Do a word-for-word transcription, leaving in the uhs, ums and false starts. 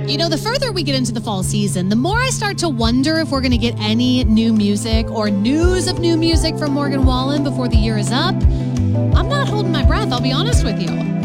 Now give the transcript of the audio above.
You know, the further we get into the fall season, the more I start to wonder if we're going to get any new music or news of new music from Morgan Wallen before the year is up. I'm not holding my breath, I'll be honest with you.